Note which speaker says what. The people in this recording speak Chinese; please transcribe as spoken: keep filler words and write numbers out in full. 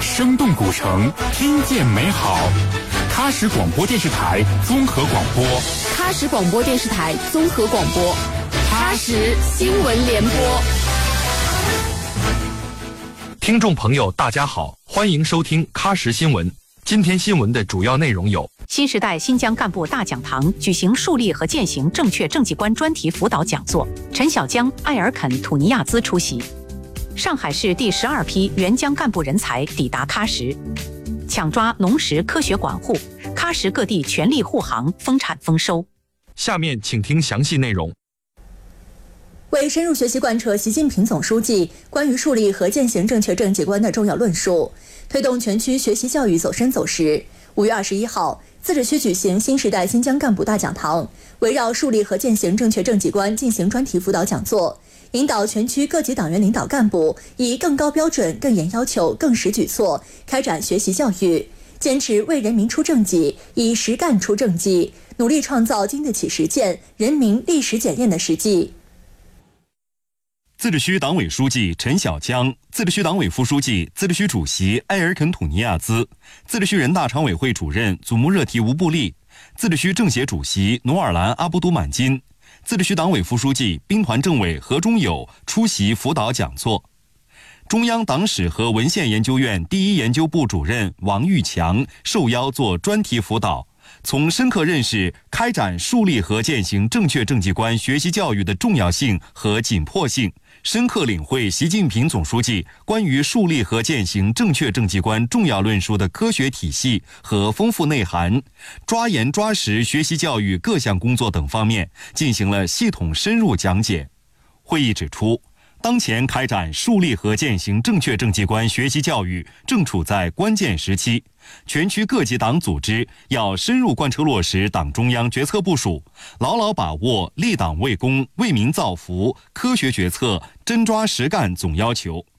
Speaker 1: 生动古城，听见美好。喀什广播电视台综合广播，
Speaker 2: 喀什广播电视台综合广播，喀什新闻联播。
Speaker 3: 听众朋友，大家好，欢迎收听喀什新闻。今天新闻的主要内容有：
Speaker 4: 新时代新疆干部大讲堂举行树立和践行正确政绩观专题辅导讲座，陈小江、艾尔肯·土尼亚兹出席。上海市第十二批援疆干部人才抵达喀什，抢抓农时科学管护，喀什各地全力护航，丰产丰收。
Speaker 3: 下面请听详细内容。
Speaker 5: 为深入学习贯彻习近平总书记关于树立和践行正确政绩观的重要论述，推动全区学习教育走深走实，五月二十一号，自治区举行新时代新疆干部大讲堂，围绕树立和践行正确政绩观进行专题辅导讲座，引导全区各级党员领导干部以更高标准、更严要求、更实举措开展学习教育，坚持为人民出政绩，以实干出政绩，努力创造经得起实践、人民历史检验的实际。
Speaker 6: 自治区党委书记陈小江、自治区党委副书记、自治区主席埃尔肯·土尼亚兹、自治区人大常委会主任祖穆热提吴布利、自治区政协主席努尔兰阿布都满金、自治区党委副书记、兵团政委何忠友出席辅导讲座。中央党史和文献研究院第一研究部主任王玉强受邀做专题辅导，从深刻认识开展树立和践行正确政绩观学习教育的重要性和紧迫性，深刻领会习近平总书记关于树立和践行正确政绩观重要论述的科学体系和丰富内涵，抓严抓实学习教育各项工作等方面进行了系统深入讲解。会议指出，当前开展树立和践行正确政绩观学习教育正处在关键时期，全区各级党组织要深入贯彻落实党中央决策部署，牢牢把握立党为公、为民造福、科学决策、真抓实干总要求，